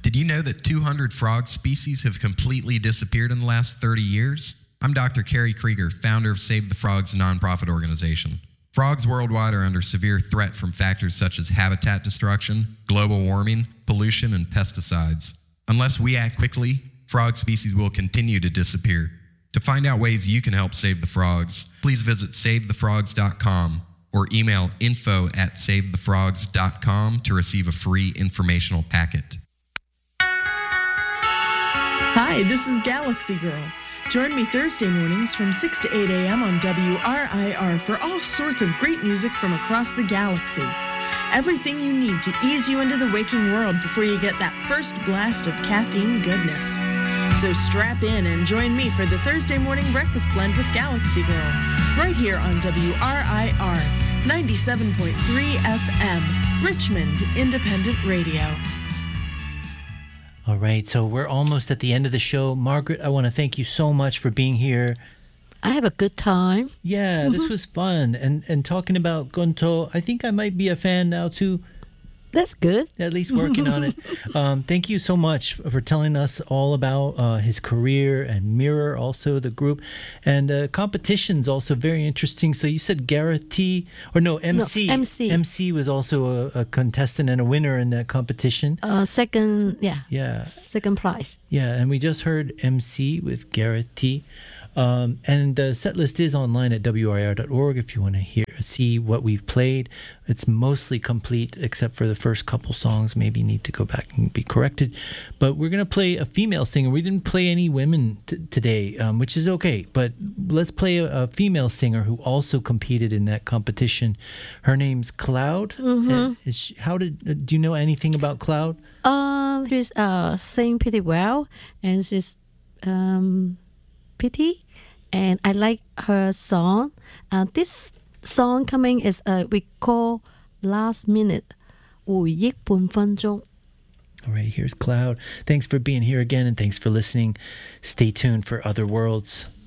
Did you know that 200 frog species have completely disappeared in the last 30 years? I'm Dr. Carrie Krieger, founder of Save the Frogs nonprofit organization. Frogs worldwide are under severe threat from factors such as habitat destruction, global warming, pollution, and pesticides. Unless we act quickly, frog species will continue to disappear. To find out ways you can help save the frogs, please visit SaveTheFrogs.com or email info@SaveTheFrogs.com to receive a free informational packet. Hi, this is Galaxy Girl. Join me Thursday mornings from 6 to 8 a.m. on WRIR for all sorts of great music from across the galaxy. Everything you need to ease you into the waking world before you get that first blast of caffeine goodness. So strap in and join me for the Thursday morning breakfast blend with Galaxy Girl, right here on WRIR 97.3 FM, Richmond Independent Radio. All right, so we're almost at the end of the show. Margaret, I want to thank you so much for being here. I have a good time. Yeah, this was fun. And talking about Gonto, I think I might be a fan now too. That's good. At least working on it. Thank you so much for telling us all about his career and Mirror, also the group. And competition's also very interesting. So you said Gareth T, or no, MC. No, MC. MC was also a contestant and a winner in that competition. Second, yeah. Yeah. Second prize. Yeah, and we just heard MC with Gareth T. And the set list is online at WRIR.org if you want to see what we've played. It's mostly complete except for the first couple songs. Maybe need to go back and be corrected. But we're going to play a female singer. We didn't play any women today, which is okay. But let's play a female singer who also competed in that competition. Her name's Cloud. Mm-hmm. Do you know anything about Cloud? She's sing pretty well, and she's pretty, and I like her song. This song coming is we call Last Minute, 回憶半分鐘. All right, here's Cloud. Thanks for being here again, and thanks for listening. Stay tuned for Other Worlds.